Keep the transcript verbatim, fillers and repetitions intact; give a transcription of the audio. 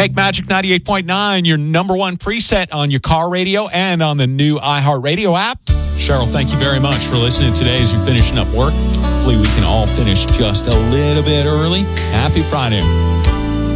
Make Magic ninety-eight point nine your number one preset on your car radio and on the new iHeartRadio app. Cheryl, thank you very much for listening today as you're finishing up work. Hopefully we can all finish just a little bit early. Happy Friday.